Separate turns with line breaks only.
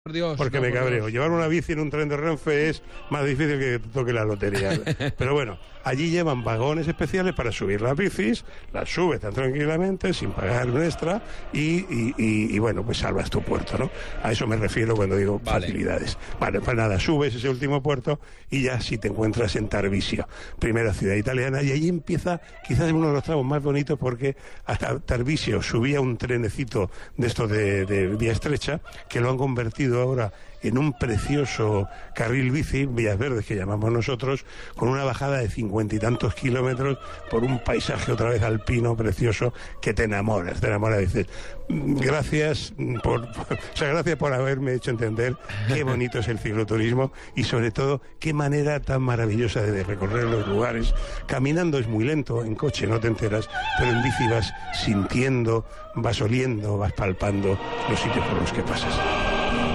Por Dios,
porque
no,
me
por
cabreo.
Dios.
Llevar una bici en un tren de Renfe es más difícil que te toque la lotería. Pero bueno, allí llevan vagones especiales para subir las bicis, las subes tan tranquilamente, sin pagar un extra, y bueno, pues salvas tu puerto, ¿no? A eso me refiero cuando digo facilidades. Vale, pues nada, subes ese último puerto y ya sí te encuentras en Tarvisio, primera ciudad italiana, y allí empieza quizás uno de los tramos más bonitos, porque hasta Tarvisio subía un trenecito de estos de vía estrecha, que lo han convertido ahora en un precioso carril bici, Vías Verdes que llamamos nosotros, con una bajada de 50 y tantos kilómetros por un paisaje otra vez alpino precioso que te enamora, dices, gracias por haberme hecho entender qué bonito es el cicloturismo y sobre todo qué manera tan maravillosa de recorrer los lugares. Caminando es muy lento, en coche no te enteras, pero en bici vas sintiendo, vas oliendo, vas palpando los sitios por los que pasas.